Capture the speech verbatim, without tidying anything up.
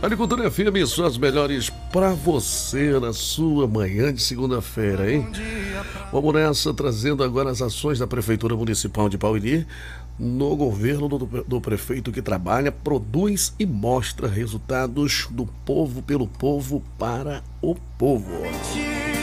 Agricultura F M, suas melhores pra você na sua manhã de segunda-feira, hein? Vamos nessa, trazendo agora as ações da Prefeitura Municipal de Pauiri no governo do, do prefeito que trabalha, produz e mostra resultados do povo, pelo povo, para o povo.